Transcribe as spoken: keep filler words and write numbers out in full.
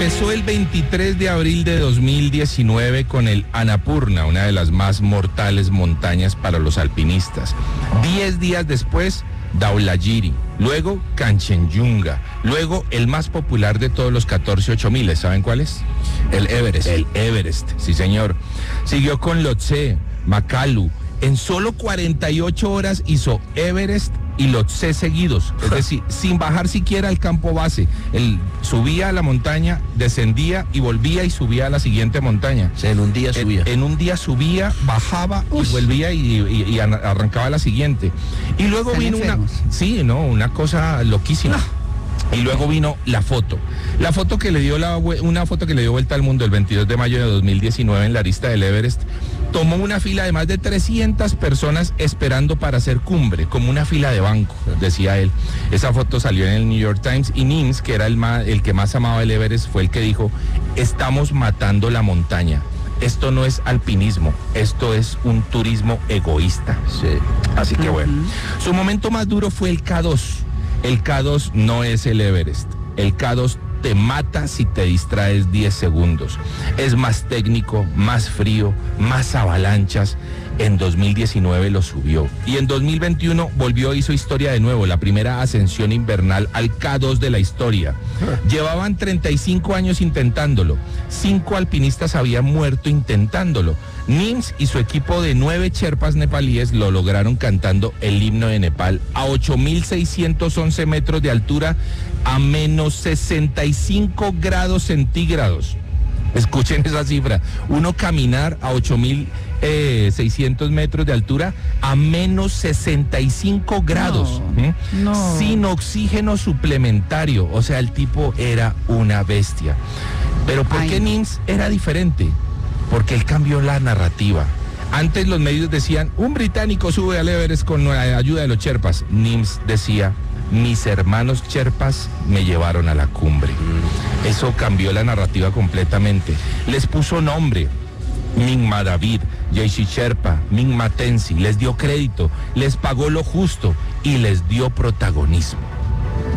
Empezó el veintitrés de abril de dos mil diecinueve con el Annapurna, una de las más mortales montañas para los alpinistas. Diez días después, Dhaulagiri, luego Kanchenjunga, luego el más popular de todos los catorce ocho mil, ¿saben cuál es? El Everest. El Everest, sí señor. Siguió con Lhotse, Makalu. En solo cuarenta y ocho horas hizo Everest y Lhotse seguidos, es decir, sin bajar siquiera al campo base. Él subía a la montaña, descendía y volvía y subía a la siguiente montaña. O sea, en un día subía. En, en un día subía, bajaba Uf. y volvía y, y, y arrancaba a la siguiente. Y luego Están vino enfermos. una... Sí, no, una cosa loquísima. No. Y luego vino la foto. La foto que le dio la, una foto que le dio vuelta al mundo el veintidós de mayo de dos mil diecinueve en la arista del Everest. Tomó una fila de más de trescientas personas esperando para hacer cumbre, como una fila de banco, decía él. Esa foto salió en el New York Times y Nims, que era el, más, el que más amaba el Everest, fue el que dijo: estamos matando la montaña. Esto no es alpinismo, esto es un turismo egoísta. Sí. Así que bueno, su momento más duro fue el K dos. El K dos no es el Everest. El K dos te mata si te distraes diez segundos. Es más técnico, más frío, más avalanchas. En dos mil diecinueve lo subió. Y en dos mil veintiuno volvió, hizo historia de nuevo, la primera ascensión invernal al K dos de la historia. Llevaban treinta y cinco años intentándolo. Cinco alpinistas habían muerto intentándolo. Nims y su equipo de nueve sherpas nepalíes lo lograron cantando el himno de Nepal a ocho mil seiscientos once metros de altura a menos sesenta y cinco grados centígrados. Escuchen esa cifra. Uno caminar a ocho mil seiscientos metros de altura a menos sesenta y cinco grados. No, ¿eh? no. Sin oxígeno suplementario. O sea, el tipo era una bestia. Pero ¿por Ay. qué Nims era diferente? Porque él cambió la narrativa. Antes los medios decían: un británico sube al Everest con la ayuda de los sherpas. Nims decía: mis hermanos sherpas me llevaron a la cumbre. Eso cambió la narrativa completamente. Les puso nombre: Nyingma David, Jaycee Sherpa, Nyingma Tenzing. Les dio crédito, les pagó lo justo y les dio protagonismo.